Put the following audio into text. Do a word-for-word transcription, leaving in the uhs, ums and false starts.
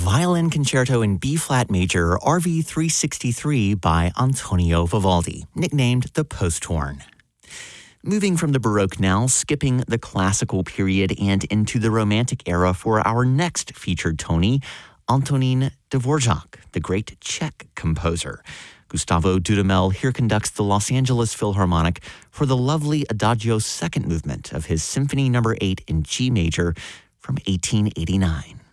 Violin Concerto in B-flat major, R V three sixty-three by Antonio Vivaldi, nicknamed the Post Horn. Moving from the Baroque now, skipping the classical period and into the Romantic era for our next featured Tony, Antonín Dvořák, the great Czech composer. Gustavo Dudamel here conducts the Los Angeles Philharmonic for the lovely Adagio second movement of his Symphony number eight in G major from eighteen eighty-nine.